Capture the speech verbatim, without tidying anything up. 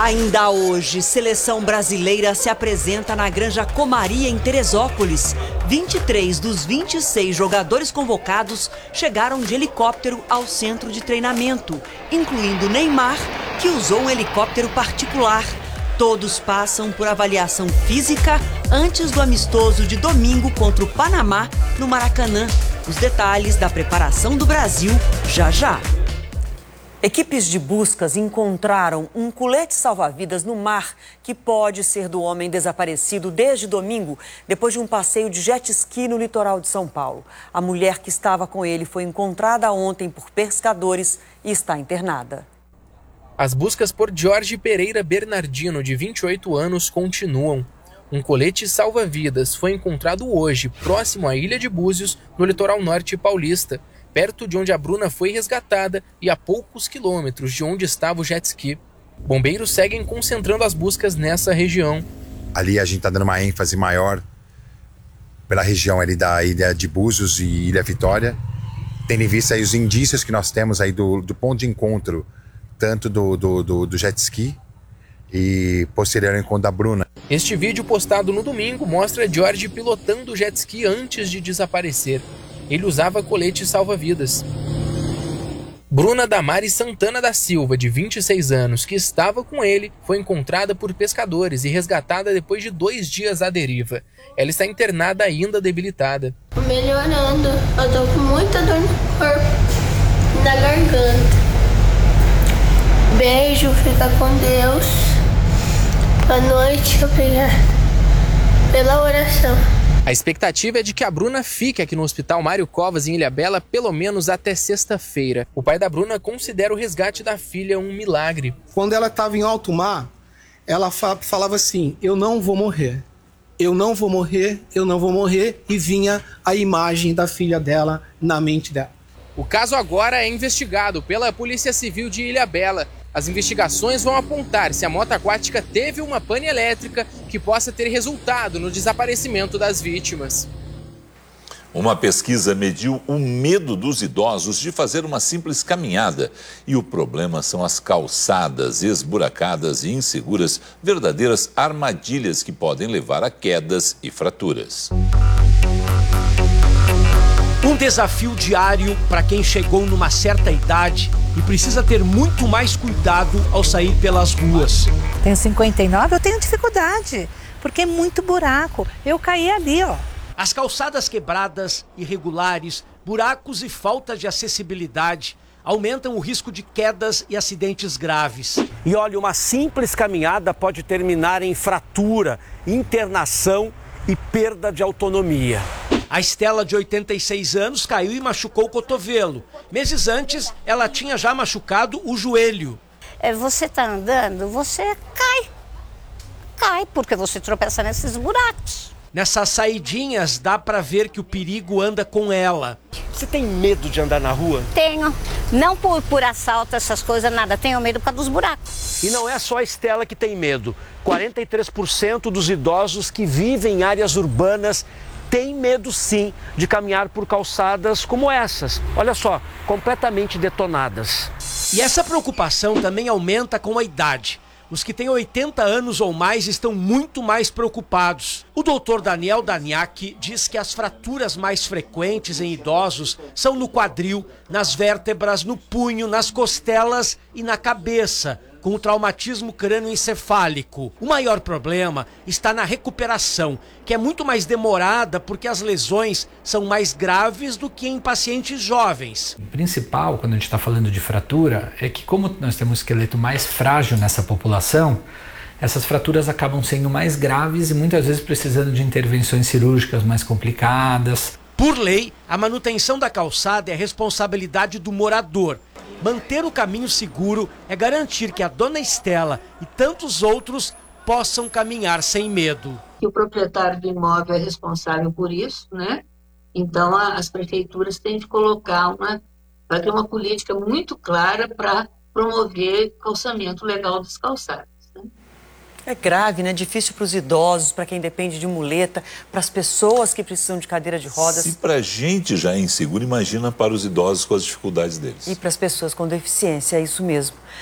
Ainda hoje, seleção brasileira se apresenta na Granja Comaria, em Teresópolis. vinte e três dos vinte e seis jogadores convocados chegaram de helicóptero ao centro de treinamento, incluindo Neymar, que usou um helicóptero particular. Todos passam por avaliação física antes do amistoso de domingo contra o Panamá, no Maracanã. Os detalhes da preparação do Brasil já já. Equipes de buscas encontraram um colete salva-vidas no mar que pode ser do homem desaparecido desde domingo, depois de um passeio de jet ski no litoral de São Paulo. A mulher que estava com ele foi encontrada ontem por pescadores e está internada. As buscas por Jorge Pereira Bernardino, de vinte e oito anos, continuam. Um colete salva-vidas foi encontrado hoje, próximo à Ilha de Búzios, no litoral norte paulista, perto de onde a Bruna foi resgatada e a poucos quilômetros de onde estava o jet ski. Bombeiros seguem concentrando as buscas nessa região. Ali a gente está dando uma ênfase maior pela região ali da Ilha de Búzios e Ilha Vitória, tendo em vista aí os indícios que nós temos aí do, do ponto de encontro, tanto do, do, do, do jet ski e posterior ao encontro da Bruna. Este vídeo postado no domingo mostra Jorge pilotando o jet ski antes de desaparecer. Ele usava colete salva-vidas. Bruna Damari Santana da Silva, de vinte e seis anos, que estava com ele, foi encontrada por pescadores e resgatada depois de dois dias à deriva. Ela está internada ainda debilitada. Melhorando, eu tô com muita dor no corpo, na garganta. Beijo, fica com Deus. Boa noite, obrigada pela oração. A expectativa é de que a Bruna fique aqui no Hospital Mário Covas, em Ilhabela, pelo menos até sexta-feira. O pai da Bruna considera o resgate da filha um milagre. Quando ela estava em alto mar, ela falava assim: eu não vou morrer, eu não vou morrer, eu não vou morrer, e vinha a imagem da filha dela na mente dela. O caso agora é investigado pela Polícia Civil de Ilhabela. As investigações vão apontar se a moto aquática teve uma pane elétrica que possa ter resultado no desaparecimento das vítimas. Uma pesquisa mediu o medo dos idosos de fazer uma simples caminhada. E o problema são as calçadas esburacadas e inseguras, verdadeiras armadilhas que podem levar a quedas e fraturas. Um desafio diário para quem chegou numa certa idade e precisa ter muito mais cuidado ao sair pelas ruas. Tenho cinquenta e nove, eu tenho dificuldade, porque é muito buraco. Eu caí ali, ó. As calçadas quebradas, irregulares, buracos e falta de acessibilidade aumentam o risco de quedas e acidentes graves. E olha, uma simples caminhada pode terminar em fratura, internação e perda de autonomia. A Estela, de oitenta e seis anos, caiu e machucou o cotovelo. Meses antes, ela tinha já machucado o joelho. É, você tá andando, você cai. Cai, porque você tropeça nesses buracos. Nessas saidinhas, dá para ver que o perigo anda com ela. Você tem medo de andar na rua? Tenho. Não por, por assalto, essas coisas, nada. Tenho medo por causa dos buracos. E não é só a Estela que tem medo. quarenta e três por cento dos idosos que vivem em áreas urbanas tem medo, sim, de caminhar por calçadas como essas. Olha só, completamente detonadas. E essa preocupação também aumenta com a idade. Os que têm oitenta anos ou mais estão muito mais preocupados. O doutor Daniel Daniak diz que as fraturas mais frequentes em idosos são no quadril, nas vértebras, no punho, nas costelas e na cabeça, com o traumatismo crânioencefálico. O maior problema está na recuperação, que é muito mais demorada porque as lesões são mais graves do que em pacientes jovens. O principal, quando a gente está falando de fratura, é que como nós temos um esqueleto mais frágil nessa população, essas fraturas acabam sendo mais graves e muitas vezes precisando de intervenções cirúrgicas mais complicadas. Por lei, a manutenção da calçada é responsabilidade do morador. Manter o caminho seguro é garantir que a dona Estela e tantos outros possam caminhar sem medo. E o proprietário do imóvel é responsável por isso, né? Então a, as prefeituras têm de colocar uma, vai ter uma política muito clara para promover calçamento legal das calçadas. Né? É grave, né? Difícil para os idosos, para quem depende de muleta, para as pessoas que precisam de cadeira de rodas. Se para a gente já é inseguro, imagina para os idosos com as dificuldades deles. E para as pessoas com deficiência, é isso mesmo.